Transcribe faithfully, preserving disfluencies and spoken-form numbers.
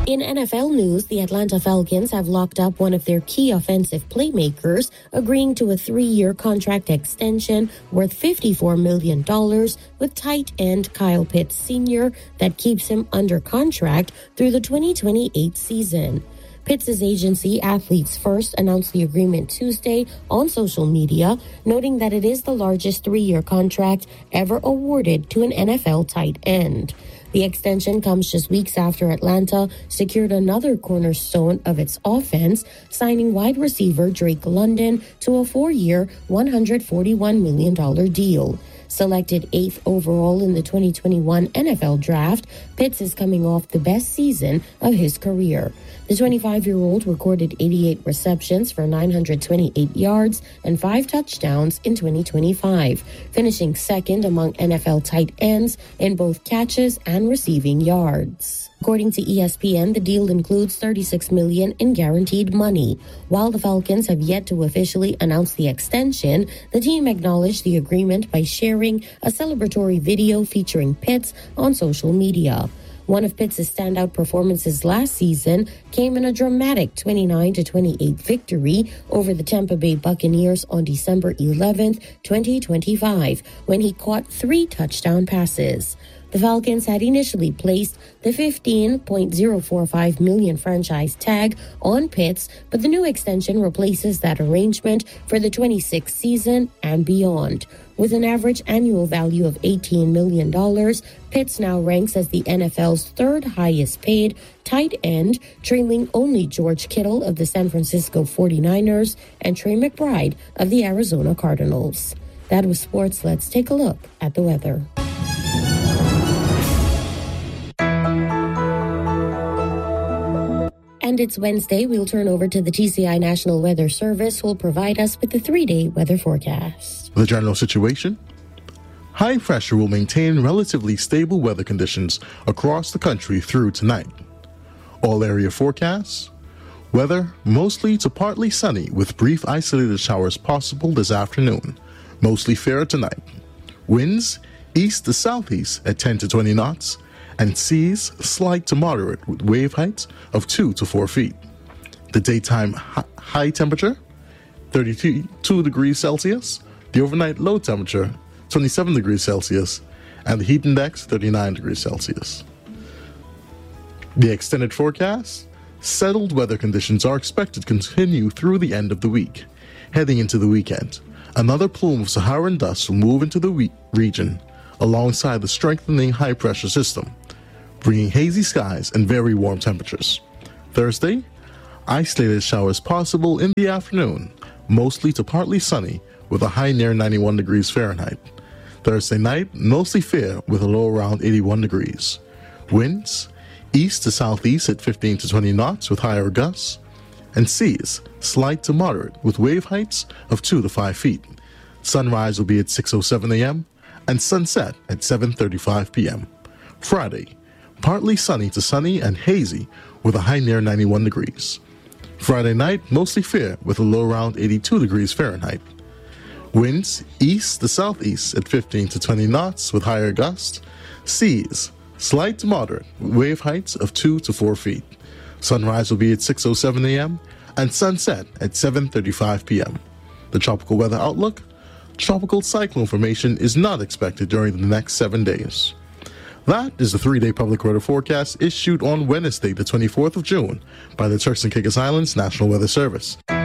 In N F L news, the Atlanta Falcons have locked up one of their key offensive playmakers, agreeing to a three-year contract extension worth fifty-four million dollars with tight end Kyle Pitts Senior that keeps him under contract through the twenty twenty-eight season. Pitts' agency, Athletes First, announced the agreement Tuesday on social media, noting that it is the largest three-year contract ever awarded to an N F L tight end. The extension comes just weeks after Atlanta secured another cornerstone of its offense, signing wide receiver Drake London to a four-year, one hundred forty-one million dollars deal. Selected eighth overall in the twenty twenty-one N F L Draft, Pitts is coming off the best season of his career. The twenty-five-year-old recorded eighty-eight receptions for nine hundred twenty-eight yards and five touchdowns in twenty twenty-five, finishing second among N F L tight ends in both catches and receiving yards. According to E S P N, the deal includes thirty-six million dollars in guaranteed money. While the Falcons have yet to officially announce the extension, the team acknowledged the agreement by sharing a celebratory video featuring Pitts on social media. One of Pitts' standout performances last season came in a dramatic twenty-nine to twenty-eight victory over the Tampa Bay Buccaneers on December eleventh, twenty twenty-five, when he caught three touchdown passes. The Falcons had initially placed the fifteen point oh four five million dollars franchise tag on Pitts, but the new extension replaces that arrangement for the twenty-sixth season and beyond. With an average annual value of eighteen million dollars, Pitts now ranks as the N F L's third highest paid tight end, trailing only George Kittle of the San Francisco forty-niners and Trey McBride of the Arizona Cardinals. That was sports. Let's take a look at the weather. And it's Wednesday. We'll turn over to the T C I National Weather Service, who will provide us with the three-day weather forecast. The general situation: high pressure will maintain relatively stable weather conditions across the country through tonight. All area forecasts: weather mostly to partly sunny with brief isolated showers possible this afternoon. Mostly fair tonight. Winds east to southeast at ten to twenty knots. And seas slight to moderate with wave heights of two to four feet. The daytime hi- high temperature, thirty-two degrees Celsius. The overnight low temperature, twenty-seven degrees Celsius. And the heat index, thirty-nine degrees Celsius. The extended forecast: settled weather conditions are expected to continue through the end of the week. Heading into the weekend, another plume of Saharan dust will move into the we- region alongside the strengthening high-pressure system, bringing hazy skies and very warm temperatures. Thursday, isolated showers possible in the afternoon, mostly to partly sunny with a high near ninety-one degrees Fahrenheit. Thursday night, mostly fair with a low around eighty-one degrees. Winds east to southeast at fifteen to twenty knots with higher gusts, and seas slight to moderate with wave heights of two to five feet. Sunrise will be at six oh seven a.m. and sunset at seven thirty-five p.m. Friday, partly sunny to sunny and hazy with a high near ninety-one degrees. Friday night, mostly fair with a low around eighty-two degrees Fahrenheit. Winds east to southeast at fifteen to twenty knots with higher gusts. Seas slight to moderate with wave heights of two to four feet. Sunrise will be at six oh seven a.m. and sunset at seven thirty-five p.m. The tropical weather outlook: tropical cyclone formation is not expected during the next seven days. That is the three-day public weather forecast issued on Wednesday, the twenty-fourth of June, by the Turks and Caicos Islands National Weather Service.